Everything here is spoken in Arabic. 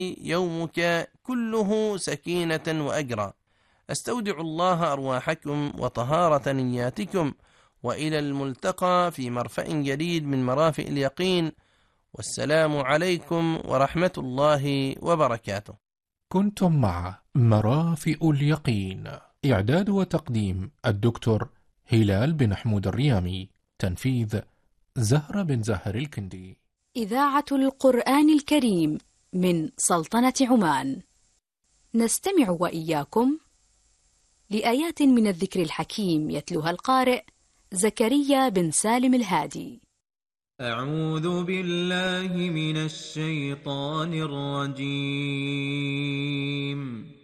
يومك كله سكينة وأجرا. أستودع الله أرواحكم وطهارة نياتكم، وإلى الملتقى في مرفأ جديد من مرافئ اليقين. والسلام عليكم ورحمة الله وبركاته. كنتم مع مرافئ اليقين، إعداد وتقديم الدكتور هلال بن حمود الريامي، تنفيذ زهرة بن زهر الكندي. إذاعة القرآن الكريم من سلطنة عمان. نستمع وإياكم لآيات من الذكر الحكيم يتلوها القارئ زكريا بن سالم الهادي. أعوذ بالله من الشيطان الرجيم.